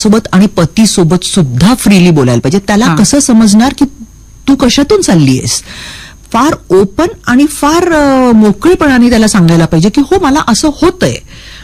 सोबत आणि पती सोबत सुद्धा फ्रीली बोलायला पाहिजे. त्याला कसं समजणार की तू कशातून चालली आहेस. फार ओपन आणि फार मोकळेपणाने त्याला सांगायला पाहिजे की हो मला असं होतंय.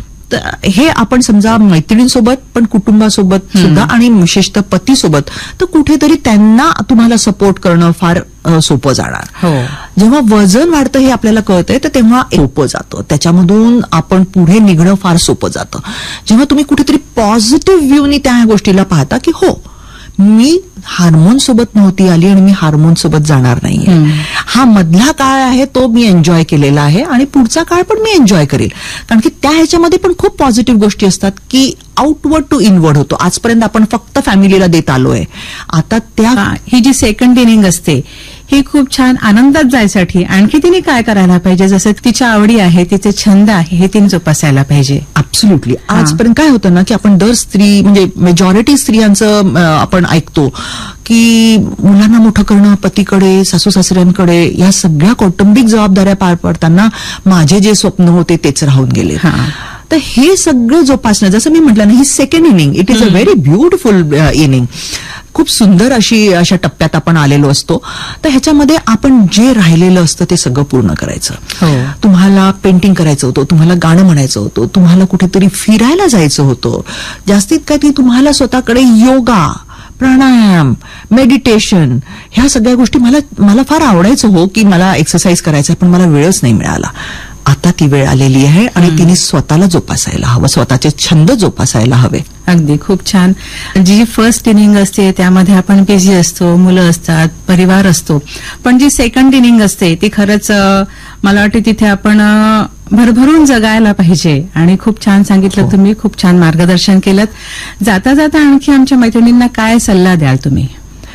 हे आपण समजा मैत्रिणींसोबत पण कुटुंबासोबत सुद्धा आणि विशेषतः पतीसोबत तर कुठेतरी त्यांना तुम्हाला सपोर्ट करणं फार सोपं जाणार. जेव्हा वजन वाढतं हे आपल्याला कळतंय तर तेव्हा सोपं जातं. त्याच्यामधून आपण पुढे निघणं फार सोपं जातं. जेव्हा तुम्ही कुठेतरी पॉझिटिव्ह व्ह्यूनी त्या गोष्टीला पाहता की हो मी हार्मोन सोबत नव्हती आली आणि मी हार्मोन सोबत जाणार नाहीये. हा मधला काळ आहे तो मी एन्जॉय केलेला आहे आणि पुढचा काळ पण मी एन्जॉय करेल. कारण की त्या ह्याच्यामध्ये पण खूप पॉझिटिव्ह गोष्टी असतात की आउटवर्ड टू इनवर्ड होतो. आजपर्यंत आपण फक्त फॅमिलीला देत आलोय. आता त्या ही जी सेकंड इनिंग असते ही खूप छान आनंदात जायसाठी आणखी तिने काय करायला पाहिजे. जसं तिच्या आवडी आहे तिचे छंद आहे हे तिने जोपासायला पाहिजे. ऍब्सोल्युटली. आजपर्यंत काय होतं ना की आपण दर स्त्री म्हणजे मेजॉरिटी स्त्रियांचं आपण ऐकतो की मुलांना मोठं करणं पतीकडे सासू सासऱ्यांकडे या सगळ्या कौटुंबिक जबाबदाऱ्या पार पडताना माझे जे स्वप्न होते तेच राहून गेले. तर हे सगळं जोपासणं जसं मी म्हटलं ना ही second inning it is a very beautiful inning. खूप सुंदर अशा टप्प्यात आपण आलेलो असतो. तर ह्याच्यामध्ये आपण जे राहिलेलं असतं ते सगळं पूर्ण करायचं. तुम्हाला पेंटिंग करायचं होतं, तुम्हाला गाणं म्हणायचं होतं, तुम्हाला कुठेतरी फिरायला जायचं होतं. जास्तीत काही तुम्हाला स्वतःकडे योगा प्राणायाम मेडिटेशन ह्या सगळ्या गोष्टी मला फार आवडायचं हो की मला एक्सरसाइज करायचा पण मला वेळच नाही मिळाला. आता ती वेळ आलेली आहे आणि तिने स्वतःला जोपासायला हवं. स्वतःचे छंद जोपासायला हवे. अगदी खूप छान. जी फर्स्ट इनिंग असते त्यामध्ये आपण बिझी असतो, मुलं असतात, परिवार असतो. पण जी सेकंड इनिंग असते ती खरंच मला वाटते तिथे आपण भरभरून जगायला पाहिजे. आणि खूप छान सांगितलं तुम्ही. खूप छान मार्गदर्शन केलं. जाता जाता आणखी आमच्या मैत्रिणींना काय सल्ला द्याल तुम्ही.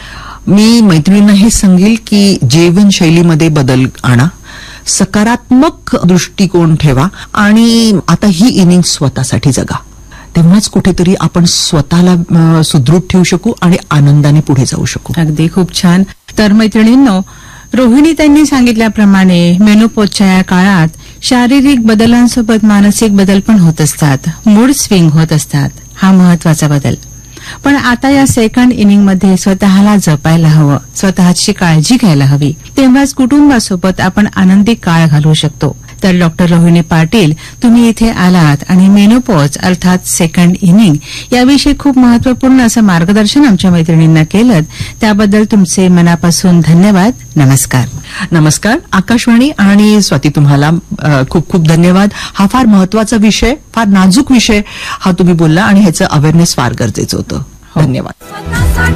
मी मैत्रिणींना हे सांगेल की जीवनशैलीमध्ये बदल आणा, सकारात्मक दृष्टिकोन ठेवा आणि आता ही इनिंग स्वतःसाठी जगा. तेव्हाच कुठेतरी आपण स्वतःला सुदृढ ठेवू शकू आणि आनंदाने पुढे जाऊ शकू. अगदी खूप छान. तर मैत्रिणींनो रोहिणी त्यांनी सांगितल्याप्रमाणे मेनोपॉजच्या या काळात शारीरिक बदलांसोबत मानसिक बदल पण होत असतात. मूड स्विंग होत असतात. हा महत्वाचा बदल. पण आता या सेकंड इनिंगमध्ये स्वतःला जपायला हवं, स्वतःची काळजी घ्यायला हवी. तेव्हाच कुटुंबासोबत आपण आनंदी काळ घालवू शकतो. तर डॉक्टर रोहिणी पाटील तुम्ही इथे आलात आणि मेनोपॉज अर्थात सेकंड इनिंग याविषयी खूप महत्वपूर्ण असं मार्गदर्शन आमच्या मैत्रिणींना केलं. त्याबद्दल तुमचे मनापासून धन्यवाद. नमस्कार. नमस्कार. आकाशवाणी आणि स्वाती तुम्हाला खूप खूप धन्यवाद. हा फार महत्वाचा विषय, फार नाजूक विषय हा तुम्ही बोलला आणि ह्याचं अवेअरनेस फार गरजेचं होतं. धन्यवाद.